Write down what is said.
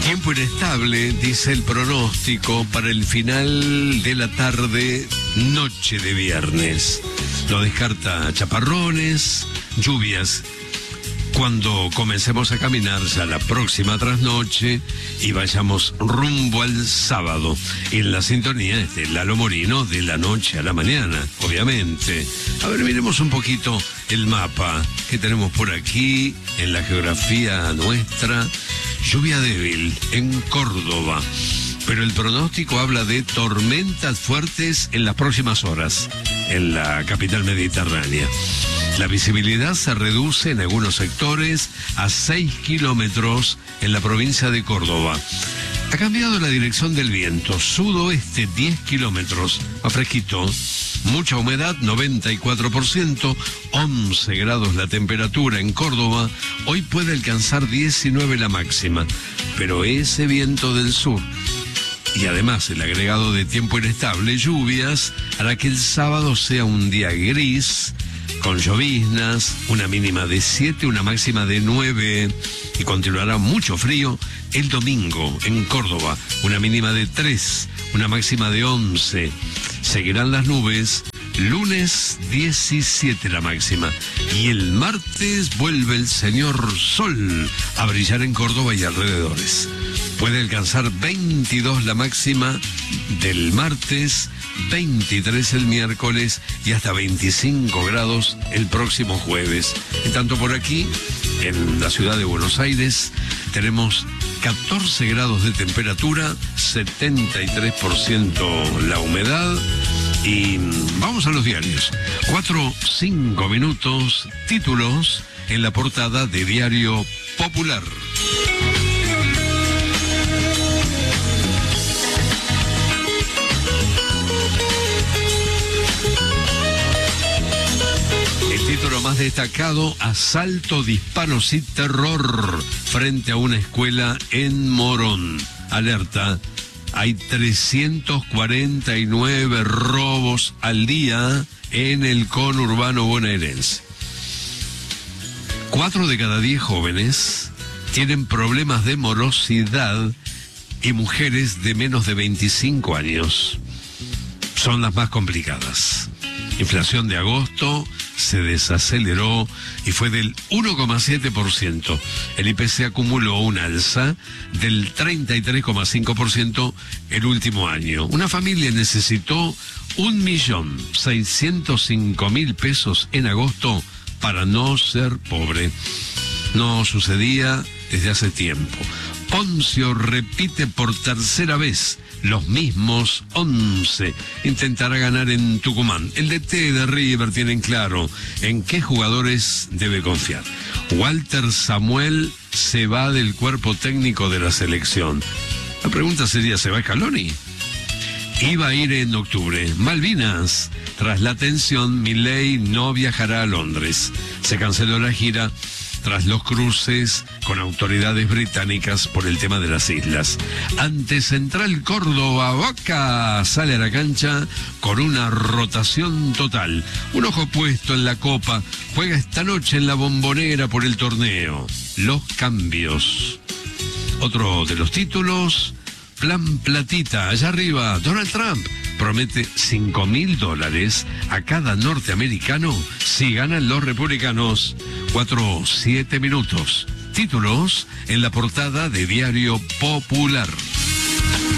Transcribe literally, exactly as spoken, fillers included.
Tiempo inestable, dice el pronóstico, para el final de la tarde, noche de viernes. Lo descarta chaparrones, lluvias. Cuando comencemos a caminar ya la próxima trasnoche y vayamos rumbo al sábado, en la sintonía de Lalo Morino, de la noche a la mañana, obviamente. A ver, miremos un poquito el mapa que tenemos por aquí, en la geografía nuestra. Lluvia débil en Córdoba, pero el pronóstico habla de tormentas fuertes en las próximas horas en la capital mediterránea. La visibilidad se reduce en algunos sectores a seis kilómetros en la provincia de Córdoba. Ha cambiado la dirección del viento, sudoeste diez kilómetros, más fresquito. Mucha humedad, noventa y cuatro por ciento, once grados la temperatura en Córdoba. Hoy puede alcanzar diecinueve la máxima, pero ese viento del sur y además el agregado de tiempo inestable, lluvias, hará que el sábado sea un día gris, con lloviznas, una mínima de siete, una máxima de nueve, y continuará mucho frío el domingo en Córdoba, una mínima de tres, una máxima de once. Seguirán las nubes, lunes diecisiete la máxima, y el martes vuelve el señor Sol a brillar en Córdoba y alrededores. Puede alcanzar veintidós la máxima del martes, veintitrés el miércoles y hasta veinticinco grados el próximo jueves. En tanto por aquí, en la ciudad de Buenos Aires, tenemos catorce grados de temperatura, setenta y tres por ciento la humedad. Y vamos a los diarios. Cuatro, cinco minutos, títulos en la portada de Diario Popular. El título más destacado: asalto, disparos y terror frente a una escuela en Morón. Alerta: hay trescientos cuarenta y nueve robos al día en el conurbano bonaerense. Cuatro de cada diez jóvenes tienen problemas de morosidad y mujeres de menos de veinticinco años son las más complicadas. Inflación de agosto se desaceleró y fue del uno coma siete por ciento. El I P C acumuló un alza del treinta y tres coma cinco por ciento el último año. Una familia necesitó un millón seiscientos cinco mil pesos en agosto para no ser pobre. No sucedía desde hace tiempo. Poncio repite por tercera vez los mismos once. Intentará ganar en Tucumán. El D T de River tiene en claro en qué jugadores debe confiar. Walter Samuel se va del cuerpo técnico de la selección. La pregunta sería, ¿se va Scaloni? Iba a ir en octubre. Malvinas. Tras la tensión, Milei no viajará a Londres. Se canceló la gira tras los cruces con autoridades británicas por el tema de las islas. Ante Central Córdoba, Boca sale a la cancha con una rotación total. Un ojo puesto en la Copa. Juega esta noche en la Bombonera por el torneo. Los cambios. Otro de los títulos: Plan Platita. Allá arriba, Donald Trump promete cinco mil dólares a cada norteamericano si ganan los republicanos. Cuatro, siete minutos. Títulos en la portada de Diario Popular.